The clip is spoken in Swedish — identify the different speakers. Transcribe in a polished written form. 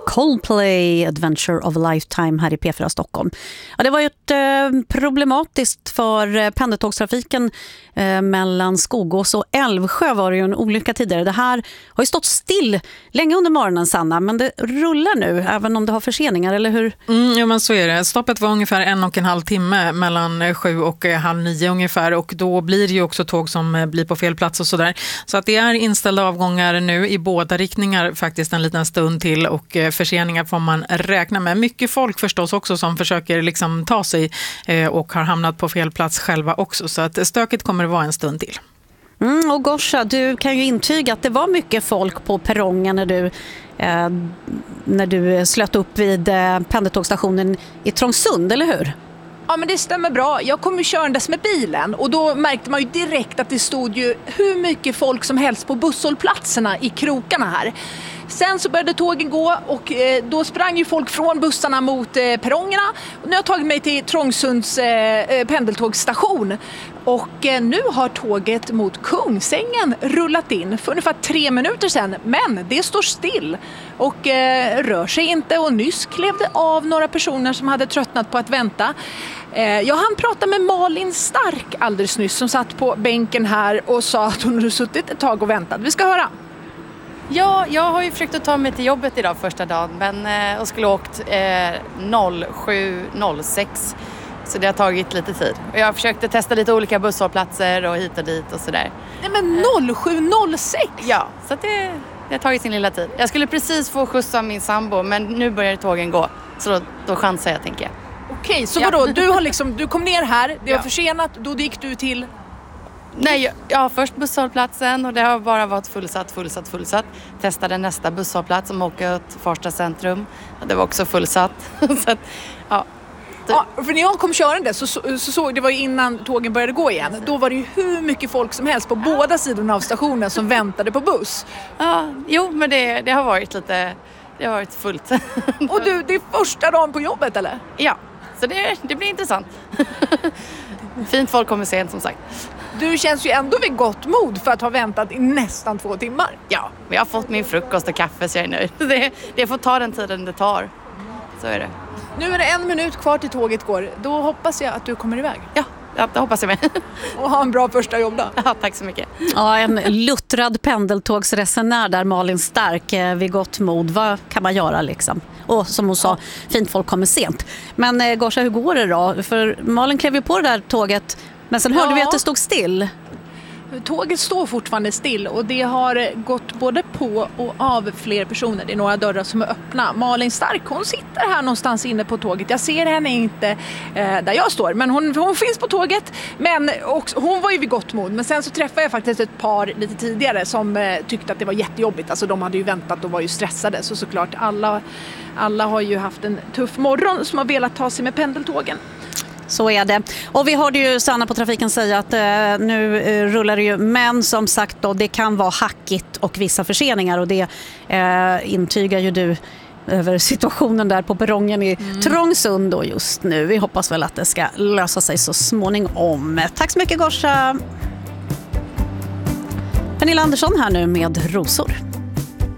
Speaker 1: Coldplay, Adventure of a Lifetime här i P4 Stockholm. Ja, det var ju ett problematiskt för pendeltågstrafiken mellan Skogås och Älvsjö var det ju en olycka tidigare. Det här har ju stått still länge under morgonen, Sanna, men det rullar nu även om det har förseningar, eller hur?
Speaker 2: Ja, men så är det. Stoppet var ungefär 1,5 timme mellan 7 och 8:30 ungefär, och då blir det ju också tåg som blir på fel plats och sådär. Så att det är inställda avgångar nu i båda riktningar faktiskt en liten stund till, och förseningar får man räkna med. Mycket folk förstås också som försöker liksom ta sig och har hamnat på fel plats själva också, så att stöket kommer att vara en stund till.
Speaker 1: Och Gorsa, du kan ju intyga att det var mycket folk på perrongen när du slöt upp vid pendeltågstationen i Trångsund, eller hur?
Speaker 3: Ja, men det stämmer bra. Jag kom ju körandes med bilen och då märkte man ju direkt att det stod ju hur mycket folk som helst på busshållplatserna i krokarna här. Sen så började tågen gå och då sprang ju folk från bussarna mot perrongerna. Och nu har jag tagit mig till Trångsunds pendeltågsstation. Och nu har tåget mot Kungsängen rullat in för ungefär 3 minuter sedan. Men det står still och rör sig inte. Och nyss klev det av några personer som hade tröttnat på att vänta. Jag hann prata med Malin Stark alldeles nyss som satt på bänken här och sa att hon hade suttit ett tag och väntat. Vi ska höra.
Speaker 4: Ja, jag har ju försökt att ta mig till jobbet idag första dagen, men jag skulle ha åkt 07.06, så det har tagit lite tid. Och jag försökte testa lite olika busshållplatser och hit och dit och sådär.
Speaker 3: Nej, men 07.06?
Speaker 4: Ja, så att det har tagit sin lilla tid. Jag skulle precis få skjutsa min sambo, men nu börjar tågen gå, så då chansar jag, tänker jag.
Speaker 3: Okej, så vadå? Du kom ner här, det var försenat, då gick du till...
Speaker 4: Nej, jag har först busshållplatsen och det har bara varit fullsatt. Testade nästa busshållplats som åker åt Farsta centrum. Det var också fullsatt. Så att, ja.
Speaker 3: Ja, för när jag kom körande så det var ju innan tågen började gå igen. Då var det ju hur mycket folk som helst på båda sidorna av stationen som väntade på buss.
Speaker 4: Ja, jo, men det har varit lite... Det har varit fullt.
Speaker 3: Och du, det är första dagen på jobbet, eller?
Speaker 4: Ja, så det blir intressant. Fint folk kommer sent, som sagt.
Speaker 3: Du känns ju ändå vid gott mod för att ha väntat i nästan 2 timmar.
Speaker 4: Ja, men jag har fått min frukost och kaffe, så jag är nöjd. Det får ta den tiden det tar. Så är det.
Speaker 3: Nu är det 1 minut kvar till tåget går. Då hoppas jag att du kommer iväg.
Speaker 4: Ja, det hoppas jag med.
Speaker 3: Och ha en bra första jobb då.
Speaker 4: Ja, tack så mycket.
Speaker 1: Ja, en luttrad pendeltågsresenär där, Malin Stark, vid gott mod. Vad kan man göra liksom? Och som hon sa, fint folk kommer sent. Men Gorsa, hur går det då? För Malin klev ju på det där tåget, men sen hörde vi att det stod still.
Speaker 3: Tåget står fortfarande still och det har gått både på och av fler personer. Det är några dörrar som är öppna. Malin Stark, hon sitter här någonstans inne på tåget. Jag ser henne inte där jag står, men hon finns på tåget. Men också, hon var ju vid gott mod. Men sen så träffade jag faktiskt ett par lite tidigare som tyckte att det var jättejobbigt. Alltså de hade ju väntat och var ju stressade. Så såklart alla har ju haft en tuff morgon som har velat ta sig med pendeltågen.
Speaker 1: Så är det. Och vi hörde ju Sanna på trafiken säga att nu rullar det ju, men som sagt då, det kan vara hackigt och vissa förseningar, och det intygar ju du över situationen där på perrongen i Trångsund då just nu. Vi hoppas väl att det ska lösa sig så småningom. Tack så mycket, Gorsa. Pernilla Andersson här nu med Rosor.